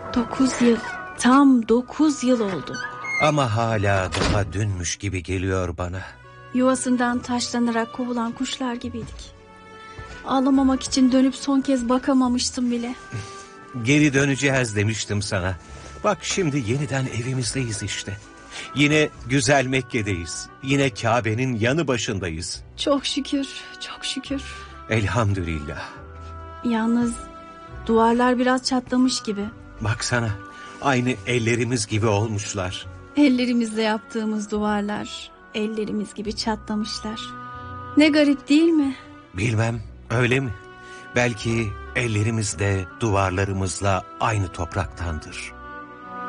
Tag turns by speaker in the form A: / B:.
A: 9 yıl, tam 9 yıl oldu.
B: Ama hala daha dünmüş gibi geliyor bana.
A: Yuvasından taşlanarak kovulan kuşlar gibiydik. Ağlamamak için dönüp son kez bakamamıştım bile.
B: Geri döneceğiz demiştim sana. Bak şimdi yeniden evimizdeyiz işte. Yine güzel Mekke'deyiz. Yine Kabe'nin yanı başındayız.
A: Çok şükür, çok şükür.
B: Elhamdülillah.
A: Yalnız duvarlar biraz çatlamış gibi.
B: Baksana, aynı ellerimiz gibi olmuşlar.
A: Ellerimizle yaptığımız duvarlar ellerimiz gibi çatlamışlar. Ne garip değil mi?
B: Bilmem, öyle mi? Belki ellerimiz de duvarlarımızla aynı topraktandır.